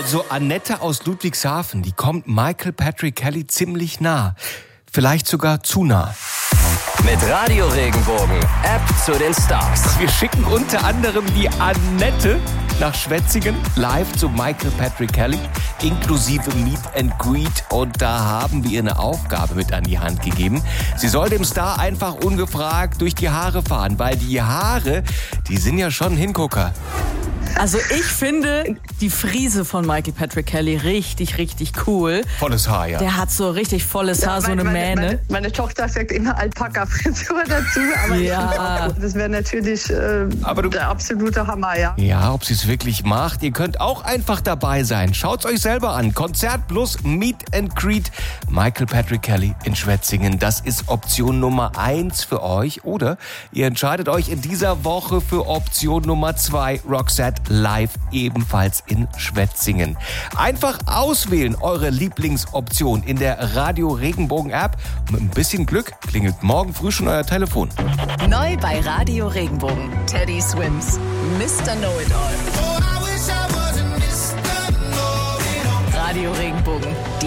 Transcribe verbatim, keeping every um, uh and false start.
Also Annette aus Ludwigshafen, die kommt Michael Patrick Kelly ziemlich nah. Vielleicht sogar zu nah. Mit Radio Regenbogen, App zu den Stars. Wir schicken unter anderem die Annette nach Schwetzingen live zu Michael Patrick Kelly, inklusive Meet and Greet. Und da haben wir ihr eine Aufgabe mit an die Hand gegeben. Sie soll dem Star einfach ungefragt durch die Haare fahren, weil die Haare, die sind ja schon ein Hingucker. Also ich finde die Frise von Michael Patrick Kelly richtig, richtig cool. Volles Haar, ja. Der hat so richtig volles Haar, Ja, so eine meine, Mähne. Meine, meine Tochter sagt immer Alpaka-Frisur dazu, aber Ja. ich, das wäre natürlich äh, Aber du- der absolute Hammer, ja. Ja, ob sie es wirklich macht, ihr könnt auch einfach dabei sein. Schaut's euch selber an. Konzert plus Meet and Greet. Michael Patrick Kelly in Schwetzingen. Das ist Option Nummer eins für euch. Oder ihr entscheidet euch in dieser Woche für Option Nummer zwei. Roxette live ebenfalls in Schwetzingen. Einfach auswählen eure Lieblingsoption in der Radio Regenbogen App. Mit ein bisschen Glück klingelt morgen früh schon euer Telefon. Neu bei Radio Regenbogen. Teddy Swims, Mister Know-It-All. Radio Regenbogen.